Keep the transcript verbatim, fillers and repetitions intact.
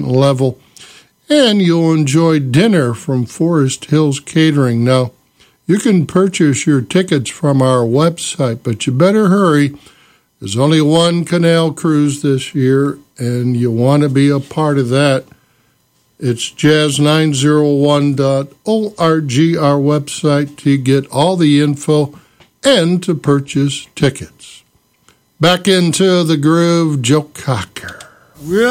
level, and you'll enjoy dinner from Forest Hills Catering. Now, you can purchase your tickets from our website, but you better hurry. There's only one canal cruise this year, and you want to be a part of that. It's jazz nine oh one dot org, our website, to get all the info and to purchase tickets. Back into the groove, Joe Cocker.